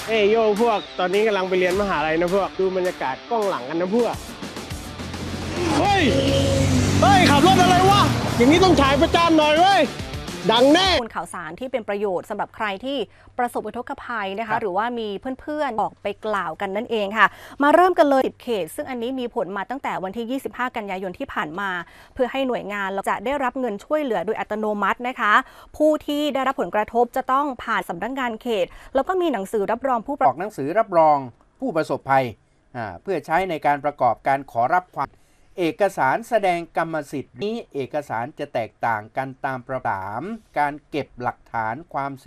เอ้ยโยพวกตอนนี้กำลังไปเรียนมหาลัยนะพวกดูบรรยากาศกล้องหลังกันนะพวกเฮ้ยขับรถอะไรวะอย่างนี้ต้องฉายประจานหน่อยเว้ยดังแน่ข่าวสารที่เป็นประโยชน์สำหรับใครที่ประสบอุทกภัยนะคะหรือว่ามีเพื่อนๆออกไปกล่าวกันนั่นเองค่ะมาเริ่มกันเลย10 เขตซึ่งอันนี้มีผลมาตั้งแต่วันที่ 25 กันยายนที่ผ่านมาเพื่อให้หน่วยงานจะได้รับเงินช่วยเหลือโดยอัตโนมัตินะคะผู้ที่ได้รับผลกระทบจะต้องผ่านสำนักงานเขตแล้วก็มีหนังสือรับรองผู้ออกหนังสือรับรองผู้ประสบภัยเพื่อใช้ในการประกอบการขอรับความเอกสารแสดงกรรมสิทธิ์นี้เอกสารจะแตกต่างกันตามประการการเก็บหลักฐานความ